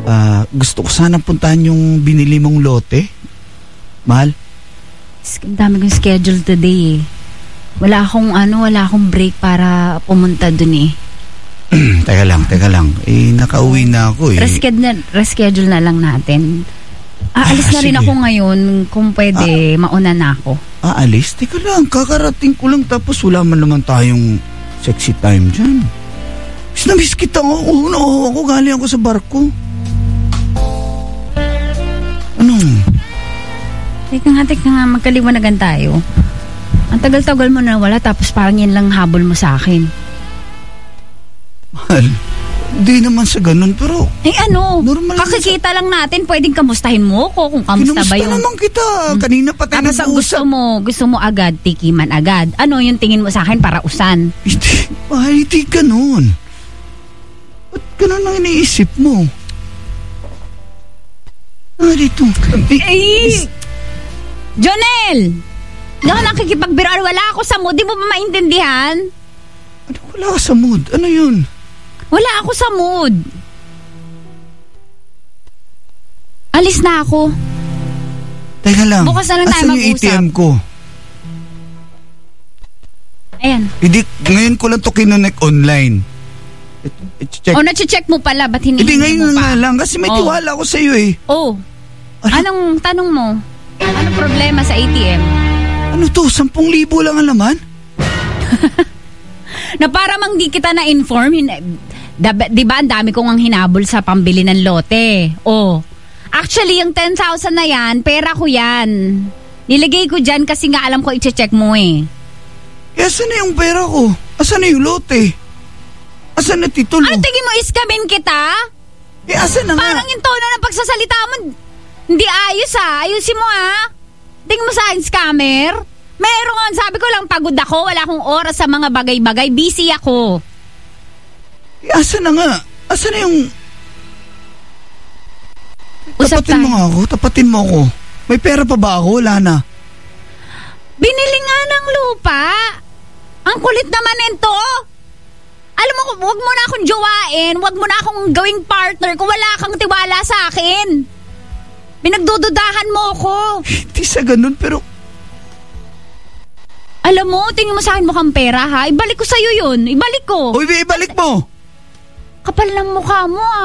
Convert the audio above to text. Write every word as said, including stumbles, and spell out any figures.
Ah, gusto ko sanang puntahan yung binili mong lote. Mahal? Ang dami kong schedule today eh. Wala akong ano, wala akong break para pumunta dun eh. Teka lang, teka lang. Eh, nakauwi na ako eh. Reschedule na, reschedule na lang natin. Aalis Ah, na rin sige. ako ngayon. Kung pwede, mauna na ako. Aalis? Teka lang, kakarating ko lang tapos wala man naman tayong sexy time dyan. Miss na miss kita nga. Oo, no, ako galing ako sa barko. Ano? Teka nga, teka nga, magkaliwanagan tayo. Ang tagal-tagal mo na wala tapos parang yan lang habol mo sa akin. Mahal, hindi naman sa ganun pero Eh ano, normal kakikita lang natin, pwedeng kamustahin mo ko kung kamusta kinumusta ba yung... naman kita. Kanina pa tayo Tapos ang gusto nag-uusap. mo, gusto mo agad, tikiman agad. Ano yung tingin mo sa akin para usan? Hindi, mahal, hindi ganun. Ba't ganun ang iniisip mo? Ah, dito. Eh, Eh, Jonel! Hindi ako nakikipagbiruan, wala ako sa mood, di mo ba maintindihan? ano, wala ka sa mood. Ano yun? Wala ako sa mood. Alis na ako. Teka lang. Bukas na lang tayo asan yung A T mag-usap. M ko? Ayan. Hindi, ngayon ko lang to kinonek online. I-check. O, nache-check mo pala, ba't hindi Hindi, ngayon mo pa? nga lang. Kasi may Oh. tiwala ako sa'yo eh. Oh, Ano? anong tanong mo? Anong problema sa A T M? Ano to? Sampung libo lang ang laman? Na para mang di kita na-inform, hin- da- di ba ang dami kong ang hinabol sa pambili ng lote? Oh, actually yung ten thousand na yan, pera ko yan. Nilagay ko dyan kasi nga alam ko i-check mo eh. Eh, asan na yung pera ko? Asan na yung lote? Asan na titulo? Ano tingin mo, iskamin kita? Eh, asan na nga? Parang yung tono ng pagsasalita mo, hindi ayos ah. Ayusin mo ah. Tingin mo sa akin, scammer? Meron nga, sabi ko lang pagod ako, wala akong oras sa mga bagay-bagay, busy ako. Eh, asan na nga? Asan na yung... Usap Tapatin mo tayo. nga ako, tapatin mo ako. May pera pa ba ako? Wala na. Binili nga ng lupa. Ang kulit naman nito. Alam mo, wag mo na akong jowain, wag mo na akong gawing partner kung wala kang tiwala sa akin. Pinagdududahan mo ako. Hindi sa ganun, pero... Alam mo, tingin mo sa akin mukhang pera ha. Ibalik ko sa'yo yun. Ibalik ko. Uy, ibalik mo! Kapal ng mukha mo ah.